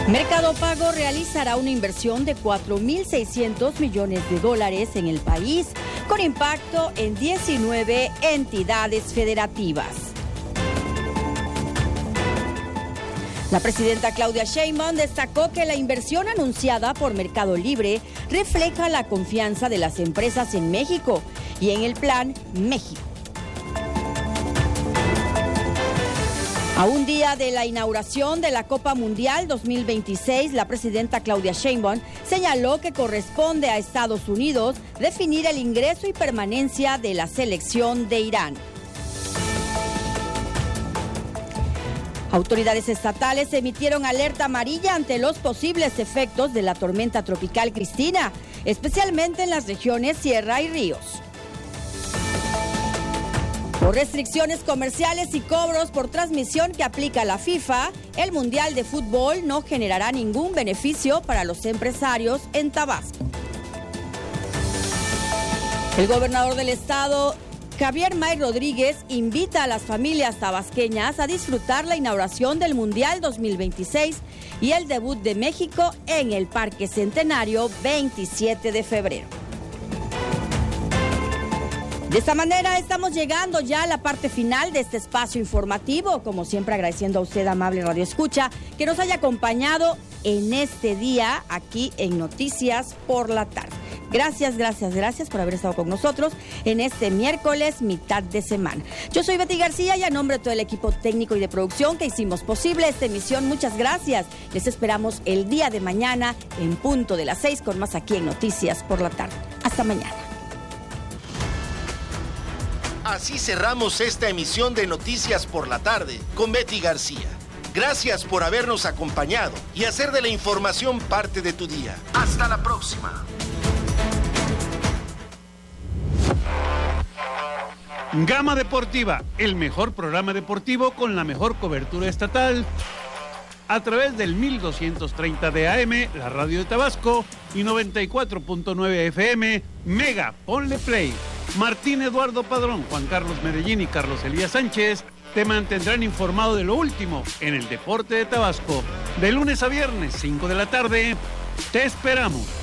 Mercado Pago realizará una inversión de $4.600 millones en el país, con impacto en 19 entidades federativas. La presidenta Claudia Sheinbaum destacó que la inversión anunciada por Mercado Libre refleja la confianza de las empresas en México y en el Plan México. A un día de la inauguración de la Copa Mundial 2026, la presidenta Claudia Sheinbaum señaló que corresponde a Estados Unidos definir el ingreso y permanencia de la selección de Irán. Autoridades estatales emitieron alerta amarilla ante los posibles efectos de la tormenta tropical Cristina, especialmente en las regiones Sierra y Ríos. Por restricciones comerciales y cobros por transmisión que aplica la FIFA, el Mundial de Fútbol no generará ningún beneficio para los empresarios en Tabasco. El gobernador del estado, Javier May Rodríguez, invita a las familias tabasqueñas a disfrutar la inauguración del Mundial 2026 y el debut de México en el Parque Centenario 27 de febrero. De esta manera estamos llegando ya a la parte final de este espacio informativo, como siempre agradeciendo a usted, amable Radio Escucha, que nos haya acompañado en este día aquí en Noticias por la Tarde. Gracias por haber estado con nosotros en este miércoles, mitad de semana. Yo soy Betty García y a nombre de todo el equipo técnico y de producción que hicimos posible esta emisión, muchas gracias. Les esperamos el día de mañana en punto de las 6 con más aquí en Noticias por la Tarde. Hasta mañana. Así cerramos esta emisión de Noticias por la Tarde con Betty García. Gracias por habernos acompañado y hacer de la información parte de tu día. Hasta la próxima. Gama Deportiva, el mejor programa deportivo con la mejor cobertura estatal. A través del 1230 de AM, la radio de Tabasco, y 94.9 FM, Mega, ponle play. Martín Eduardo Padrón, Juan Carlos Medellín y Carlos Elías Sánchez te mantendrán informado de lo último en el deporte de Tabasco. De lunes a viernes, 5 de la tarde, te esperamos.